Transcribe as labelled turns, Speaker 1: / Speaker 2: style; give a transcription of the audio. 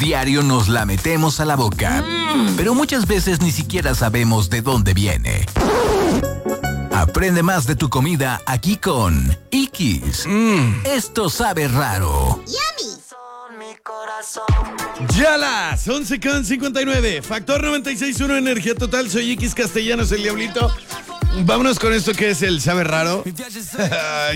Speaker 1: Diario nos la metemos a la boca, pero muchas veces ni siquiera sabemos de dónde viene. Aprende más de tu comida aquí con Ikis. Esto sabe raro.
Speaker 2: Ya las 11:59. Factor 96.1 Energía Total. Soy Ikis Castellanos, el Diablito. Vámonos con esto que es el sabe raro.